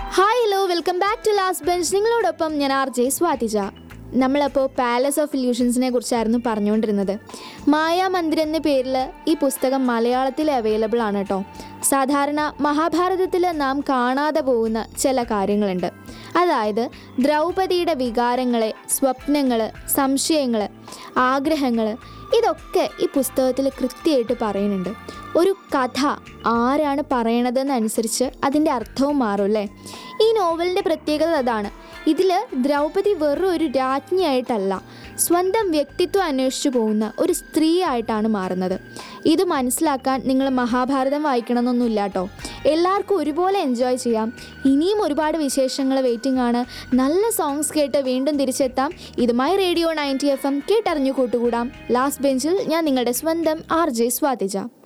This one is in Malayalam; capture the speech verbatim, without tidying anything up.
Hi hello welcome back to last bench. നിങ്ങളോടൊപ്പം ഞാൻ ആർ ജെ സ്വാതിജ. നമ്മളപ്പോൾ പാലസ് ഓഫ് ഇല്യൂഷൻസിനെ കുറിച്ചായിരുന്നു പറഞ്ഞുകൊണ്ടിരുന്നത്. മായാമന്ദിർ എന്ന പേരിൽ ഈ പുസ്തകം മലയാളത്തിൽ അവൈലബിൾ ആണ് കേട്ടോ. സാധാരണ മഹാഭാരതത്തിൽ നാം കാണാതെ പോകുന്ന ചില കാര്യങ്ങളുണ്ട്. അതായത് ദ്രൗപദിയുടെ വികാരങ്ങൾ, സ്വപ്നങ്ങൾ, സംശയങ്ങൾ, ആഗ്രഹങ്ങൾ, ഇതൊക്കെ ഈ പുസ്തകത്തിൽ കൃത്യമായിട്ട് പറയുന്നുണ്ട്. ഒരു കഥ ആരാണ് പറയണതെന്നനുസരിച്ച് അതിൻ്റെ അർത്ഥവും മാറും അല്ലേ. ഈ നോവലിൻ്റെ പ്രത്യേകത അതാണ്. ഇതിൽ ദ്രൗപദി വെറും ഒരു രാജ്ഞിയായിട്ടല്ല, സ്വന്തം വ്യക്തിത്വം അന്വേഷിച്ചു പോകുന്ന ഒരു സ്ത്രീ ആയിട്ടാണ് മാറുന്നത്. ഇത് മനസ്സിലാക്കാൻ നിങ്ങൾ മഹാഭാരതം വായിക്കണമെന്നൊന്നുമില്ല കേട്ടോ. എല്ലാവർക്കും ഒരുപോലെ എൻജോയ് ചെയ്യാം. ഇനിയും ഒരുപാട് വിശേഷങ്ങൾ വെയിറ്റിംഗ് ആണ്. നല്ല സോങ്സ് കേട്ട് വീണ്ടും തിരിച്ചെത്താം. ഇതുമായി റേഡിയോ നയൻറ്റി എഫ് എം കേട്ടറിഞ്ഞു കൂട്ടുകൂടാം. ലാസ്റ്റ് ബെഞ്ചിൽ ഞാൻ നിങ്ങളുടെ സ്വന്തം ആർ ജെ സ്വാതിജ.